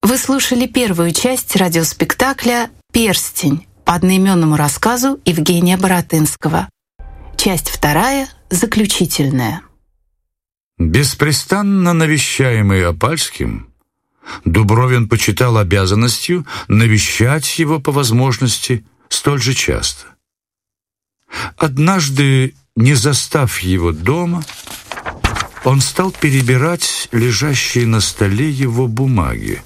Вы слушали первую часть радиоспектакля «Перстень» по одноименному рассказу Евгения Баратынского. Часть вторая, заключительная. Беспрестанно навещаемый Опальским, Дубровин почитал обязанностью навещать его по возможности столь же часто. Однажды, не застав его дома, он стал перебирать лежащие на столе его бумаги.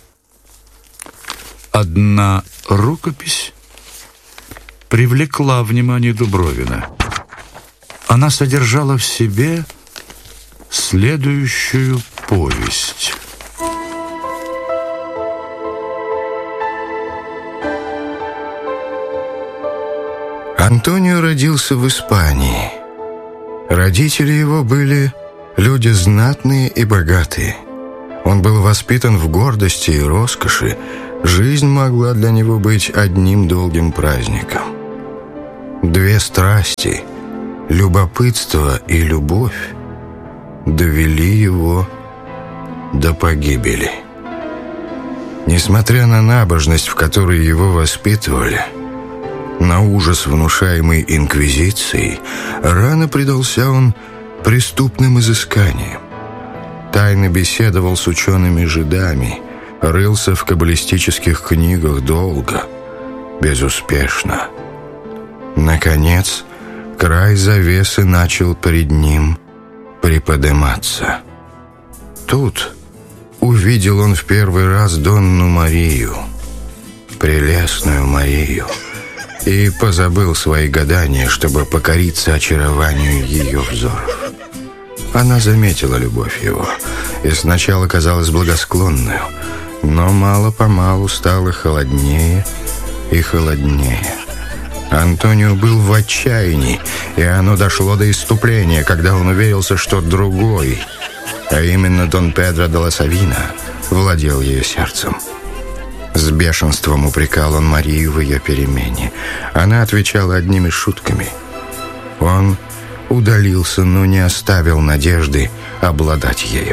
Одна рукопись привлекла внимание Дубровина. Она содержала в себе следующую повесть. Антонио родился в Испании. Родители его были люди знатные и богатые. Он был воспитан в гордости и роскоши. Жизнь могла для него быть одним долгим праздником. Две страсти, любопытство и любовь, довели его до погибели. Несмотря на набожность, в которой его воспитывали, на ужас, внушаемый инквизицией, рано предался он преступным изысканиям. Тайно беседовал с учеными-жидами, рылся в каббалистических книгах долго, безуспешно. Наконец, край завесы начал перед ним приподниматься. Тут увидел он в первый раз Донну Марию, прелестную Марию, и позабыл свои гадания, чтобы покориться очарованию ее взоров. Она заметила любовь его и сначала казалась благосклонную, но мало-помалу стало холоднее и холоднее. Антонио был в отчаянии, и оно дошло до исступления, когда он уверился, что другой, а именно Дон Педро де ла Савина, владел ее сердцем. С бешенством упрекал он Марию в ее перемене. Она отвечала одними шутками. Он удалился, но не оставил надежды обладать ею.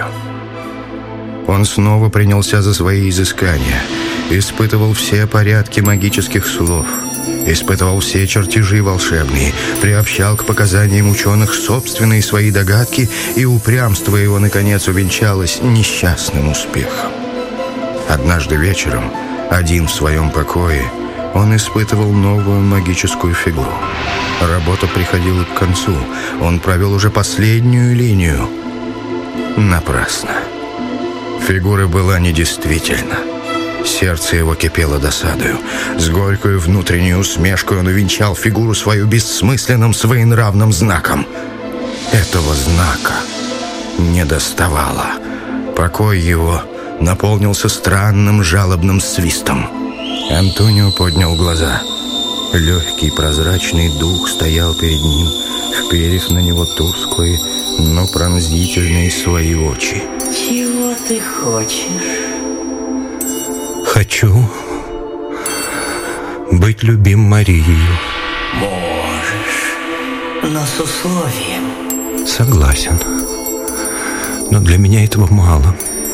Он снова принялся за свои изыскания, испытывал все порядки магических слов, испытывал все чертежи волшебные, приобщал к показаниям ученых собственные свои догадки, и упрямство его, наконец, увенчалось несчастным успехом. Однажды вечером, один в своем покое, он испытывал новую магическую фигуру. Работа приходила к концу. Он провел уже последнюю линию. Напрасно. Фигура была недействительна. Сердце его кипело досадою. С горькой внутренней усмешкой он увенчал фигуру свою бессмысленным своенравным знаком. Этого знака недоставало. Покой его наполнился странным жалобным свистом. Антонио поднял глаза. Легкий прозрачный дух стоял перед ним, вперев на него тусклые, но пронзительные свои очи. Чего ты хочешь? Хочу быть любим Марией. Можешь, но с условием. Согласен, но для меня этого мало.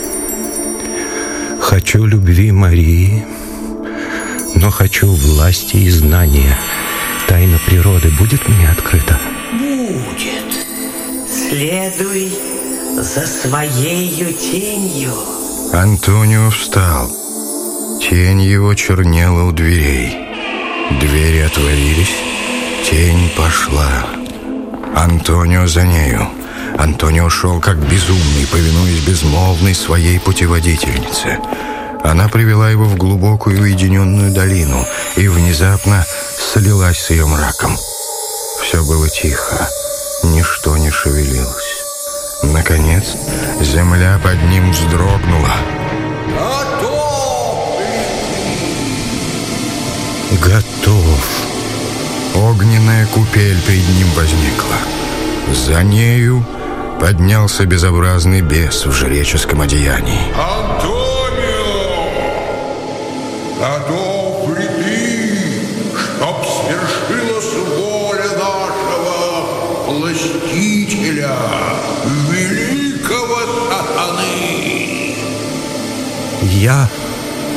Хочу любви Марии, но хочу власти и знания. Тайна природы будет мне открыта? Будет. Следуй за своею тенью. Антонио встал. Тень его чернела у дверей. Двери отворились, тень пошла. Антонио за нею. Антонио шел как безумный, повинуясь безмолвной своей путеводительнице. Она привела его в глубокую уединенную долину и внезапно слилась с ее мраком. Все было тихо, ничто не шевелилось. Наконец, земля под ним вздрогнула. Готов. Огненная купель перед ним возникла. За нею поднялся безобразный бес в жреческом одеянии. Антонио, готов ли ты, чтоб свершилась воля нашего властителя, великого сатаны? Я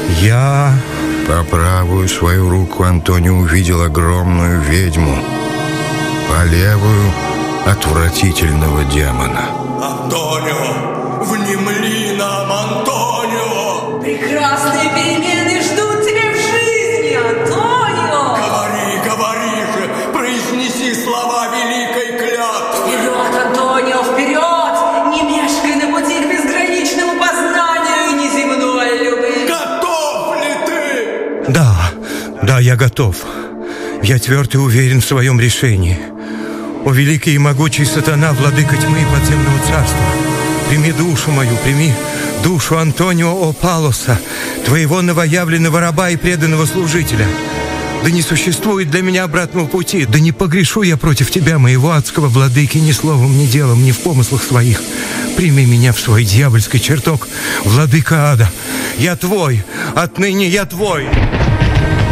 Я... По правую свою руку Антонио увидел огромную ведьму, по левую — отвратительного демона. Антонио, внемли нам, Антонио! Прекрасные перемены ждут тебя в жизни, Антонио! Говори же, произнеси слова великой клятвы! Вперед, Антонио, вперед! Не мешкай на пути к безграничному познанию неземной любви! Готов ли ты? Да, я готов. Я тверд и уверен в своем решении. О, великий и могучий сатана, владыка тьмы и подземного царства, прими душу мою, прими душу Антонио О Палоса, твоего новоявленного раба и преданного служителя. Да не существует для меня обратного пути, да не погрешу я против тебя, моего адского владыки, ни словом, ни делом, ни в помыслах своих. Прими меня в свой дьявольский чертог, владыка ада. Я твой, отныне я твой.